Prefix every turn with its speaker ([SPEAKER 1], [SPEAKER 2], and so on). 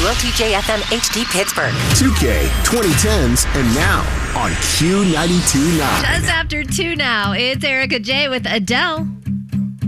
[SPEAKER 1] WOTJ-FM HD Pittsburgh.
[SPEAKER 2] 2K, 2010s, and now on Q92.9.
[SPEAKER 3] Just after 2 now, it's Erica J with Adele.